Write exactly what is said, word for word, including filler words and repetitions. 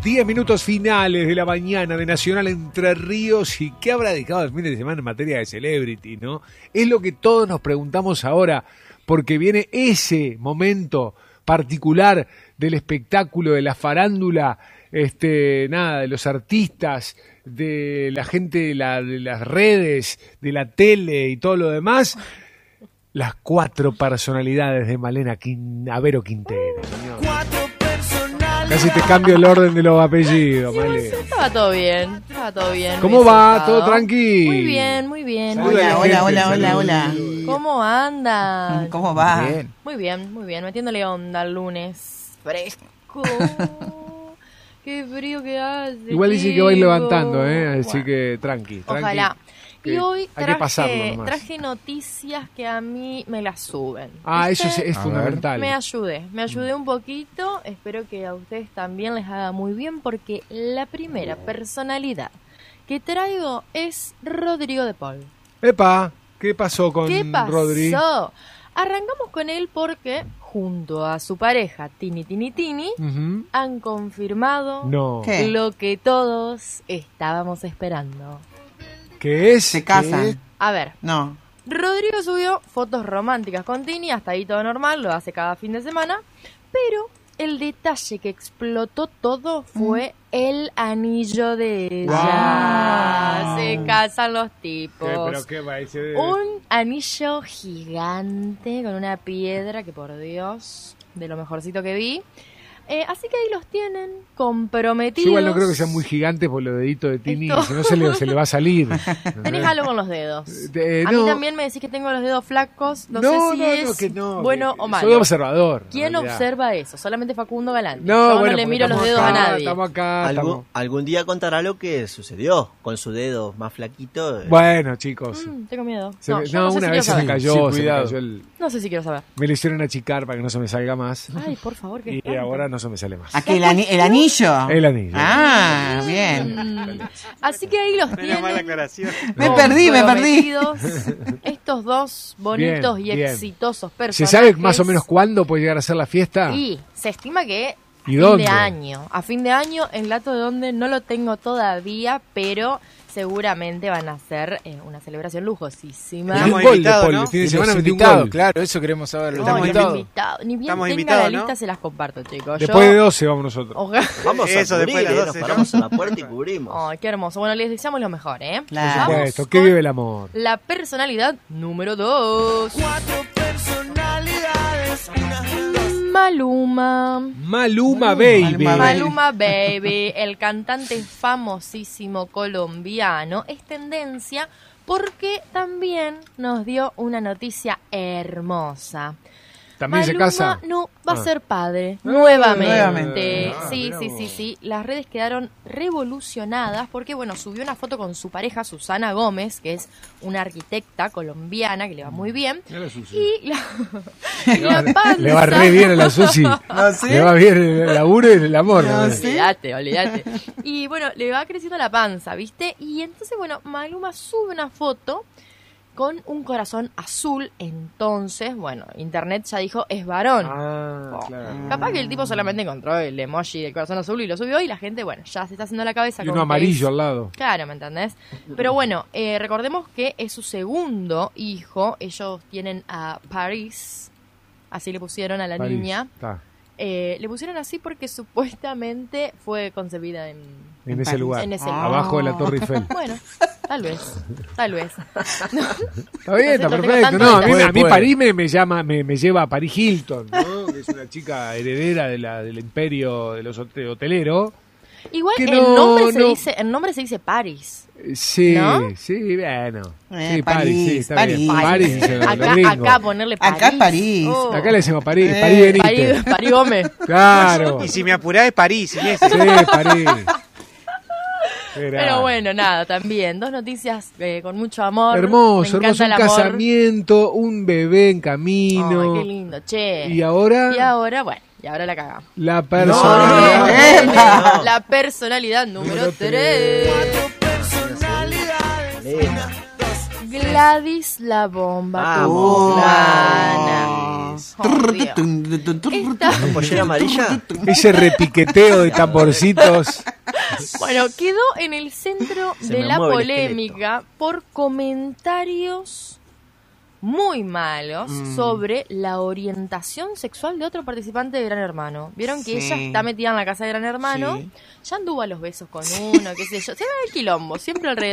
diez minutos finales de la mañana de Nacional Entre Ríos. ¿Y qué habrá dedicado el fin de semana en materia de celebrity, no? Es lo que todos nos preguntamos ahora, porque viene ese momento particular del espectáculo, de la farándula, este, nada, de los artistas, de la gente de, la, de las redes, de la tele y todo lo demás. Las cuatro personalidades de Malena Quin- Avero Quintero, señor. Casi te cambio el orden de los apellidos, Malena. Estaba todo bien, estaba todo bien. ¿Cómo va? ¿Todo tranqui? Muy bien, muy bien. Hola, hola, hola, hola, hola. ¿Cómo andan? ¿Cómo va? Bien. Muy bien, muy bien. Metiéndole onda el lunes. Fresco. Qué frío que hace. Igual dice que va a ir chico. levantando, ¿eh? Así Bueno, que tranqui, tranqui. ojalá. Que Y hoy hay que pasarlo traje, nomás. traje noticias que a mí me las suben. Ah, ¿Viste? eso es, es A fundamental. Me ayudé, me ayudé un poquito. Espero que a ustedes también les haga muy bien, porque la primera personalidad que traigo es Rodrigo de Paul. Epa, ¿qué pasó con ¿Qué pasó? Rodri? Arrancamos con él porque, junto a su pareja Tini Tini Tini, Ujú. han confirmado No. ¿Qué? lo que todos estábamos esperando. ¿Qué es? ¿Se casan? ¿Qué? A ver, No. Rodrigo subió fotos románticas con Tini, hasta ahí todo normal, lo hace cada fin de semana, pero el detalle que explotó todo fue el anillo de ella. Wow. Se casan los ¿Qué? tipos. ¿Pero qué va a decir? Un anillo gigante con una piedra que, por Dios, de lo mejorcito que vi. Eh, así que ahí los tienen, comprometidos. Yo igual no creo que sean muy gigantes por los deditos de Tini, Esto- si no se le, se le va a salir. Tenés algo con los dedos. Eh, A no. mí también me decís que tengo los dedos flacos. No, No, sé si no, es no, que no, bueno que- o malo. Soy observador. ¿Quién en realidad. observa eso? Solamente Facundo Galante. No, Yo bueno, no le porque miro los estamos dedos acá, a nadie. Estamos acá. Algún, estamos- algún día contará lo que sucedió con su dedo más flaquito. Bueno, chicos. Mm, tengo miedo. Se no, me- yo no, no sé una si vez se quiero me saber. cayó, Sí, se me cuidado. cayó el... No sé si quiero saber. Me lo hicieron achicar para que no se me salga más. Ay, por favor, que Y ahora no se me sale más. ¿A qué, el, ani- el anillo? El anillo. Ah, bien. Así que ahí los Menos tienen. mala aclaración. Me perdí, me perdí. comprometidos. Estos dos bonitos Bien, y bien. exitosos ¿Se personajes. sabe más o menos cuándo puede llegar a ser la fiesta? Y se estima que a ¿Y fin dónde? de año. A fin de año, el dato de dónde no lo tengo todavía, pero seguramente van a hacer eh, una celebración lujosísima. Metió Estamos un gol de invitados, Paul, ¿no? el fin de Y semana los metió un invitados, gol. claro, eso queremos saber. No, Estamos los invitados. invitados. Ni bien Estamos tenga invitados, la ¿no? lista, se las comparto, chicos. Después Yo- de doce vamos nosotros. Ojalá. Vamos Eso, a después de cubrir, las eh, nos doce, ¿no? paramos en la puerta y cubrimos. Ay, qué hermoso. Bueno, les deseamos lo mejor, ¿eh? Claro. Vamos Por supuesto, que con vive el amor. la personalidad número dos. Maluma. Maluma Baby. Maluma Baby. Maluma Baby, el cantante famosísimo colombiano, es tendencia porque también nos dio una noticia hermosa. ¿También se Maluma casa? no va Ah. a ser padre nuevamente. nuevamente. Ah, sí, mirá sí, vos. sí, sí. Las redes quedaron revolucionadas porque, bueno, subió una foto con su pareja Susana Gómez, que es una arquitecta colombiana que le va muy bien. Mira la Susi. Y la, y la panza. Le va re bien a la Susi. ¿sí? Le va bien el laburo y el amor. No, ¿no? sí. Olvídate, olvídate. Y bueno, le va creciendo la panza, ¿viste? Y entonces, bueno, Maluma sube una foto con un corazón azul. Entonces, bueno, internet ya dijo, es varón. Ah, claro. Capaz que el tipo solamente encontró el emoji del corazón azul y lo subió y la gente, bueno, ya se está haciendo la cabeza Y con uno que amarillo es- al lado. Claro, ¿me entendés? Pero bueno, eh, recordemos que es su segundo hijo. Ellos tienen a Paris, así le pusieron a la París. niña. Está. Eh, le pusieron así porque supuestamente fue concebida en... En ese París. lugar. En ese Ah. lugar. Abajo de la Torre Eiffel. Bueno, tal vez, tal vez. Está bien, está No tengo perfecto. tanto No, a mí, detalle. a mí Puede. París me, me llama, me, me lleva a Paris Hilton, ¿no? Que es una chica heredera de la, del imperio de los hote- hoteleros. Igual Que el no, nombre se no. dice, el nombre se dice Paris. Eh, Sí, ¿No? sí, bueno. Eh, sí, París, París, sí, está París. bien. París, dicen los Acá, gringos. acá ponerle París. Acá París. Oh. Acá le decimos París, Eh, París Benítez. París, París Gómez. Claro. Y si me apurás es París, Inés. Sí, París. Pero bueno, nada, también. Dos noticias eh, con mucho amor. Hermoso, Me hermoso. encanta Un el amor. casamiento, un bebé en camino. Ay, qué lindo, che. Y ahora, Y ahora, bueno, y ahora la cagamos. la personalidad. No, ¡Epa! La personalidad número Número tres. Malena. Gladys la bomba Vamos. cubana. Así Oh, Dios. Esta- es. ¿Pollera amarilla? Ese repiqueteo de tamborcitos. Bueno, quedó en el centro Se de me la mueve el polémica por comentarios muy malos Mm. sobre la orientación sexual de otro participante de Gran Hermano. Vieron que Sí. ella está metida en la casa de Gran Hermano, Sí. ya anduvo a los besos con uno, qué sé yo. Se ve el quilombo, siempre alrededor